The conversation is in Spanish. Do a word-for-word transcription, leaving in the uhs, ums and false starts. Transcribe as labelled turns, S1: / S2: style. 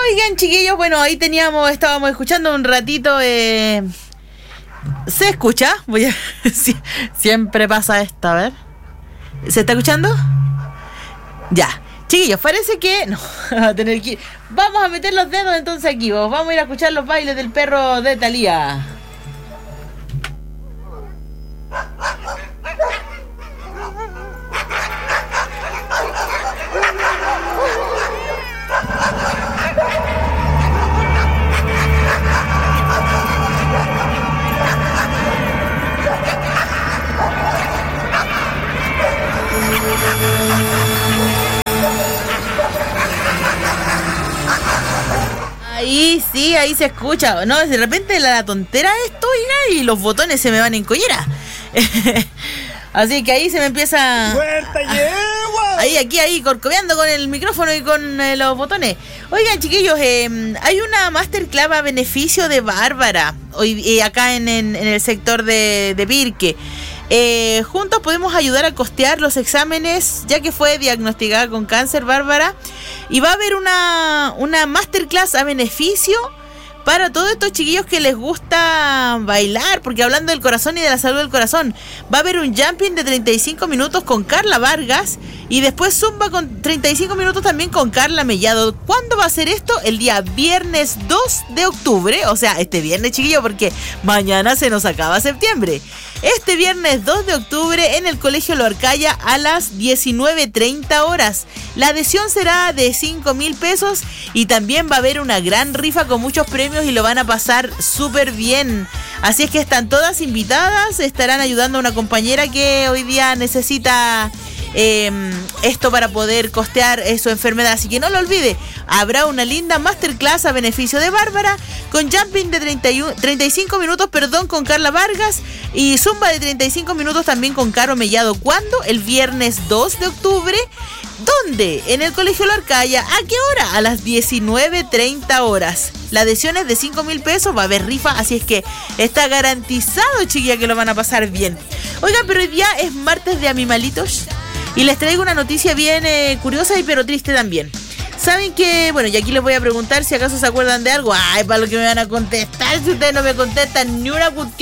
S1: Oigan, chiquillos, bueno, ahí teníamos, estábamos escuchando un ratito. Eh, ¿Se escucha? Voy a, sí, siempre pasa esto, a ver. ¿Se está escuchando? Ya. Chiquillos, parece que... No, va a tener que ir. Vamos a meter los dedos entonces aquí, vos. Vamos a ir a escuchar los bailes del perro de Thalía. Ahí sí, ahí se escucha. No, de repente la, la tontera esto, oiga, y los botones se me van en collera. Así que ahí se me empieza... ¡Puerta yegua! Ahí, aquí, ahí, corcoveando con el micrófono y con eh, los botones. Oigan, chiquillos, eh, hay una masterclass a beneficio de Bárbara, hoy eh, acá en, en, en el sector de, de Pirque. Eh, juntos podemos ayudar a costear los exámenes, ya que fue diagnosticada con cáncer, Bárbara. Y va a haber una, una masterclass a beneficio para todos estos chiquillos que les gusta bailar, porque hablando del corazón y de la salud del corazón, va a haber un jumping de treinta y cinco minutos con Carla Vargas y después zumba con treinta y cinco minutos también con Carla Mellado. ¿Cuándo va a ser esto? El día viernes dos de octubre, o sea, este viernes, chiquillo, porque mañana se nos acaba septiembre. Este viernes dos de octubre en el Colegio Loarcaya a las diecinueve treinta horas. La adhesión será de cinco mil pesos y también va a haber una gran rifa con muchos premios y lo van a pasar súper bien. Así es que están todas invitadas, estarán ayudando a una compañera que hoy día necesita eh, esto para poder costear eh, su enfermedad. Así que no lo olvide, habrá una linda masterclass a beneficio de Bárbara con jumping de treinta y uno, treinta y cinco minutos, perdón, con Carla Vargas y zumba de treinta y cinco minutos también con Caro Mellado. ¿Cuándo? El viernes dos de octubre. ¿Dónde? En el Colegio Loarcaya. ¿A qué hora? A las diecinueve treinta horas. La adhesión es de cinco mil pesos, va a haber rifa, así es que está garantizado, chiquilla, que lo van a pasar bien. Oigan, pero hoy día es martes de Animalitos y les traigo una noticia bien eh, curiosa y pero triste también. ¿Saben que? Bueno, y aquí les voy a preguntar si acaso se acuerdan de algo. Ay, para lo que me van a contestar, si ustedes no me contestan ni una